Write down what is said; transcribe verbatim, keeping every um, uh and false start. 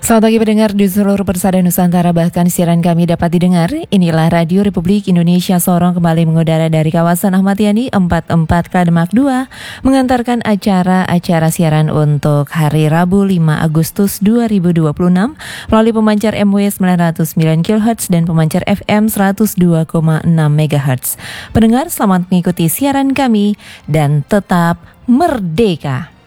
Selamat pagi pendengar di seluruh persada Nusantara, bahkan siaran kami dapat didengar. Inilah Radio Republik Indonesia Sorong kembali mengudara dari kawasan Ahmad Yani empat puluh empat Kademak dua, mengantarkan acara-acara siaran untuk hari Rabu lima Agustus dua ribu dua puluh enam melalui pemancar M W sembilan nol sembilan kilohertz dan pemancar F M seratus dua koma enam megahertz. Pendengar, selamat mengikuti siaran kami dan tetap merdeka.